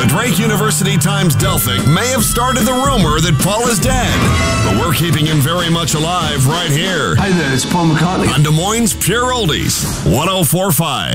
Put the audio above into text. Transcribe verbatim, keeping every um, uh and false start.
The Drake University Times-Delphic may have started the rumor that Paul is dead, but we're keeping him very much alive right here Hi there, it's Paul McCartney. on Des Moines Pure Oldies, one oh four point five.